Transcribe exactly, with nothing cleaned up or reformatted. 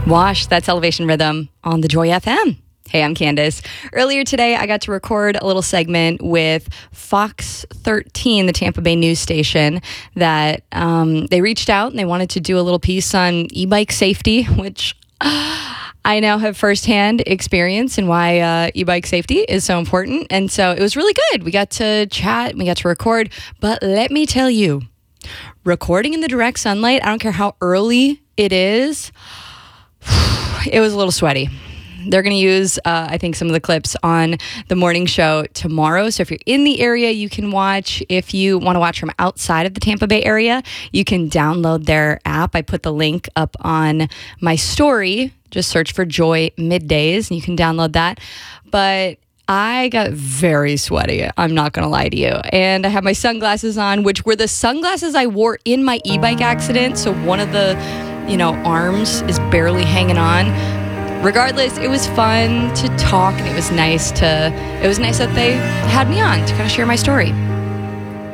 Wash, that's Elevation Rhythm on the Joy F M. Hey, I'm Candace. Earlier today, I got to record a little segment with Fox thirteen, the Tampa Bay news station, that um, they reached out and they wanted to do a little piece on e-bike safety, which I now have firsthand experience in why uh, e-bike safety is so important. And so it was really good. We got to chat, we got to record. But let me tell you, recording in the direct sunlight, I don't care how early it is, it was a little sweaty. They're going to use, uh, I think, some of the clips on the morning show tomorrow. So if you're in the area, you can watch. If you want to watch from outside of the Tampa Bay area, you can download their app. I put the link up on my story. Just search for Joy Middays, and you can download that. But I got very sweaty. I'm not going to lie to you. And I have my sunglasses on, which were the sunglasses I wore in my e-bike accident. So one of the, you know, arms is barely hanging on. Regardless, it was fun to talk, and it was nice to, it was nice that they had me on to kind of share my story.